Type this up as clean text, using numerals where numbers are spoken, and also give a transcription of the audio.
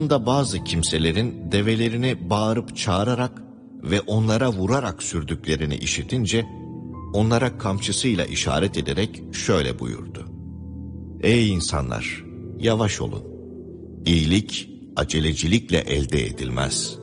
da bazı kimselerin develerini bağırıp çağırarak ve onlara vurarak sürdüklerini işitince, onlara kamçısıyla işaret ederek şöyle buyurdu: Ey insanlar! Yavaş olun. İyilik acelecilikle elde edilmez.